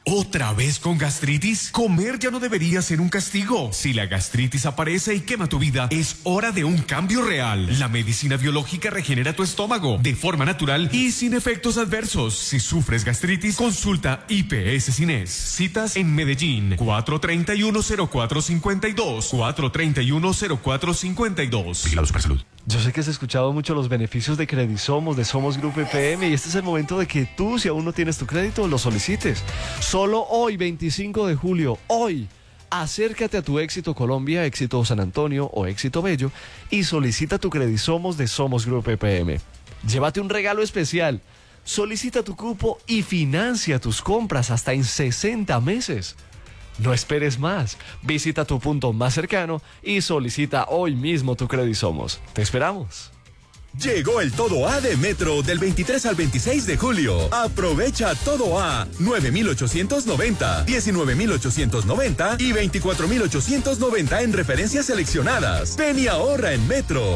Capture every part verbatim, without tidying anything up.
¿Otra vez con gastritis? Comer ya no debería ser un castigo. Si la gastritis aparece y quema tu vida, es hora de un cambio real. La medicina biológica regenera tu estómago de forma natural y sin efectos adversos. Si sufres gastritis, consulta I P S Cines. Citas en Medellín, cuatro tres uno, cero cuatro cinco dos, cuatro tres uno, cero cuatro cinco dos. Vigilado Supersalud. Yo sé que has escuchado mucho los beneficios de Credisomos, de Somos Grupo E P M, y este es el momento de que tú, si aún no tienes tu crédito, lo solicites. Solo hoy, veinticinco de julio, hoy, acércate a tu Éxito Colombia, Éxito San Antonio o Éxito Bello y solicita tu Credisomos de Somos Grupo E P M. Llévate un regalo especial, solicita tu cupo y financia tus compras hasta en sesenta meses. No esperes más. Visita tu punto más cercano y solicita hoy mismo tu Credisomos. Te esperamos. Llegó el Todo A de Metro del veintitrés al veintiséis de julio. Aprovecha Todo A nueve mil ochocientos noventa, diecinueve mil ochocientos noventa y veinticuatro mil ochocientos noventa en referencias seleccionadas. Ven y ahorra en Metro.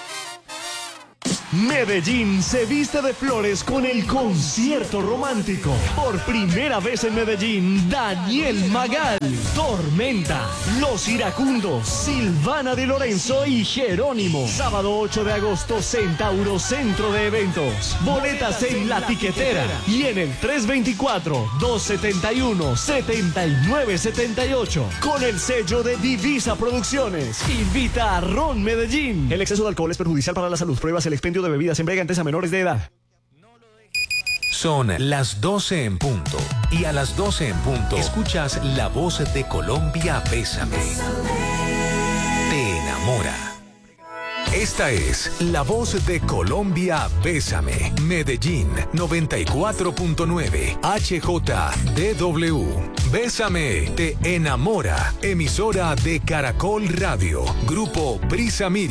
Medellín se viste de flores con el concierto romántico. Por primera vez en Medellín, Daniel Magal, Tormenta, Los Iracundos, Silvana Di Lorenzo y Jerónimo. Sábado ocho de agosto, Centauro Centro de Eventos. Boletas en La Tiquetera y en el tres veinticuatro, dos setenta y uno, setenta y nueve setenta y ocho. Con el sello de Divisa Producciones. Invita a Ron Medellín. El exceso de alcohol es perjudicial para la salud. Pruebas el expendio de bebidas embriagantes a menores de edad. Son las doce en punto. Y a las doce en punto escuchas La Voz de Colombia, Bésame. Te enamora. Esta es La Voz de Colombia, Bésame. Medellín, noventa y cuatro punto nueve. H J D W. Bésame, te enamora. Emisora de Caracol Radio. Grupo Brisa Miri.